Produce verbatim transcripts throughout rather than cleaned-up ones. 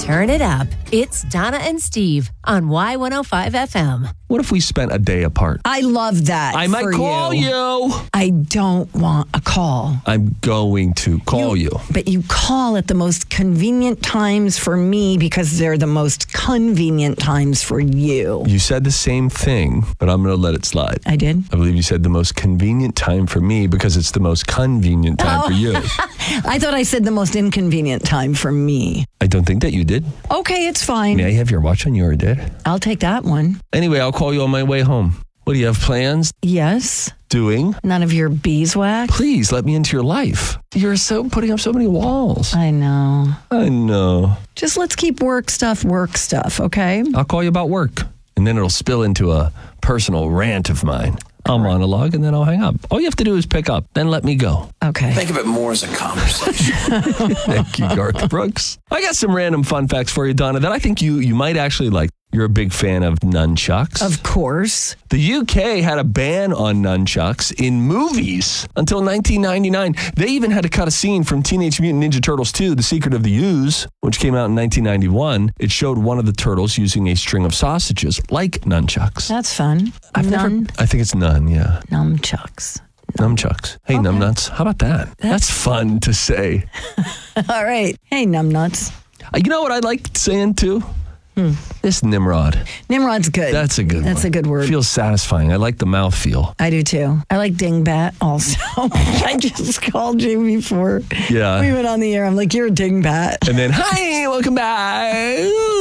turn it up. It's Donna and Steve on Y one oh five F M. What if we spent a day apart? I love that. I might for call you. you. I don't want a call. I'm going to call you, you. But you call at the most convenient times for me because they're the most convenient times for you. You said the same thing, but I'm going to let it slide. I did? I believe you said the most convenient time for me because it's the most convenient time oh. for you. I thought I said the most inconvenient time for me. I don't think that you did. Okay, it's fine. May I have your watch on you or did? I'll take that one. Anyway, I'll call you on my way home. What, do you have plans? Yes. Doing? None of your beeswax? Please, let me into your life. You're so putting up so many walls. I know. I know. Just let's keep work stuff, work stuff, okay? I'll call you about work. And then it'll spill into a personal rant of mine. I'll monologue and then I'll hang up. All you have to do is pick up, then let me go. Okay. Think of it more as a conversation. Thank you, Garth Brooks. I got some random fun facts for you, Donna, that I think you, you might actually like. You're a big fan of nunchucks. Of course. The U K had a ban on nunchucks in movies until nineteen ninety-nine. They even had to cut a scene from Teenage Mutant Ninja Turtles two, The Secret of the Ooze, which came out in nineteen ninety-one. It showed one of the turtles using a string of sausages like nunchucks. That's fun. I've Nun? never, I think it's nun, yeah. Numchucks. Nunchucks. Hey, Okay. numbnuts. How about that? That's, That's fun to say. All right. Hey, numbnuts. Uh, you know what I like saying too? Hmm. This Nimrod. Nimrod's good. That's a good That's one. a good word. Feels satisfying. I like the mouthfeel. I do too. I like dingbat also. I just called you before Yeah. we went on the air. I'm like, you're a dingbat. And then, hi, welcome back.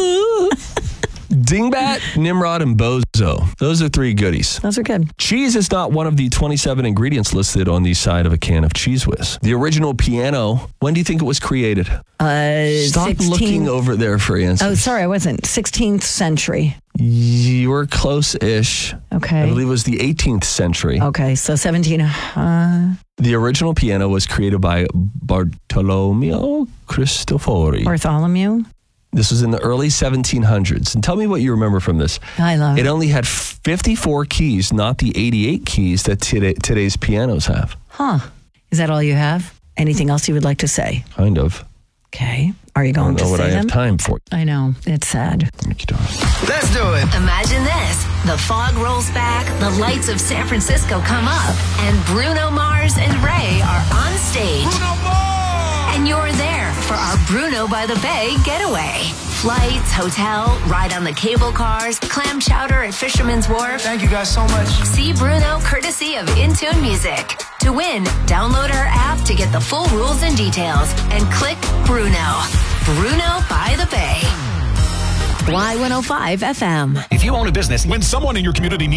Dingbat, Nimrod, and Bozo. Those are three goodies. Those are good. Cheese is not one of the twenty-seven ingredients listed on the side of a can of Cheese Whiz. The original piano, when do you think it was created? Uh, Stop sixteen looking over there for answers. Oh, sorry, I wasn't. sixteenth century. You were close-ish. Okay. I believe it was the eighteenth century. Okay, so seventeen. Uh, The original piano was created by Bartolomeo Cristofori. Bartholomew. This was in the early seventeen hundreds. And tell me what you remember from this. I love it. it. only had fifty-four keys, not the eighty-eight keys that today, today's pianos have. Huh. Is that all you have? Anything else you would like to say? Kind of. Okay. Are you I going don't know to what say I them? have time for. I know. It's sad. Thank you, Donna. Let's do it. Imagine this. The fog rolls back, the lights of San Francisco come up, and Bruno Mars and Ray are on stage. Bruno Mars! And you're there for our Bruno by the Bay getaway. Flights, hotel, ride on the cable cars, clam chowder at Fisherman's Wharf. Thank you guys so much. See Bruno courtesy of Intune Music. To win, download our app to get the full rules and details and click Bruno. Bruno by the Bay. Y one oh five F M. If you own a business, when someone in your community needs